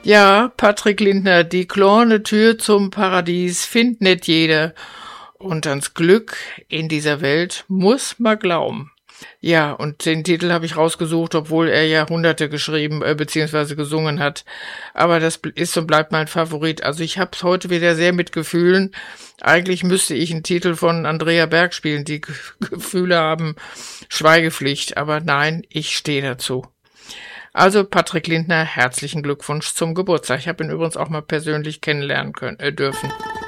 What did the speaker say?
Ja, Patrick Lindner, die kleine Tür zum Paradies findet nicht jeder. Und ans Glück in dieser Welt muss man glauben. Ja, und den Titel habe ich rausgesucht, obwohl er Jahrhunderte geschrieben bzw. gesungen hat. Aber das ist und bleibt mein Favorit. Also ich habe es heute wieder sehr mit Gefühlen. Eigentlich müsste ich einen Titel von Andrea Berg spielen. Die Gefühle haben Schweigepflicht. Aber nein, ich stehe dazu. Also Patrick Lindner, herzlichen Glückwunsch zum Geburtstag. Ich habe ihn übrigens auch mal persönlich kennenlernen dürfen.